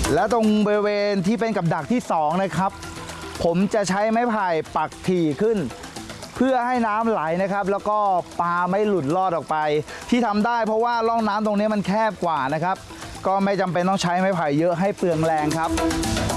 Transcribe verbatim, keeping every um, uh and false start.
และตรงบริเวณที่เป็นกับดักที่สองนะครับผมจะใช้ไม้ไผ่ปักถี่ขึ้นเพื่อให้น้ำไหลนะครับแล้วก็ปลาไม่หลุดลอดออกไปที่ทำได้เพราะว่าร่องน้ำตรงนี้มันแคบกว่านะครับก็ไม่จำเป็นต้องใช้ไม้ไผ่เยอะให้เปลืองแรงครับ